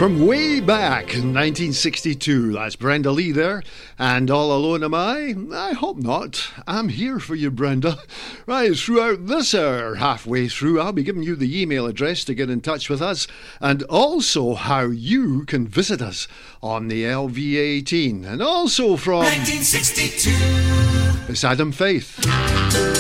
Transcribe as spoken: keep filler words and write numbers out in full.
From way back in nineteen sixty-two, that's Brenda Lee there, and All Alone Am I? I hope not. I'm here for you, Brenda. Right, throughout this hour, halfway through, I'll be giving you the email address to get in touch with us, and also how you can visit us on the L V eighteen, and also from nineteen sixty-two, it's Adam Faith.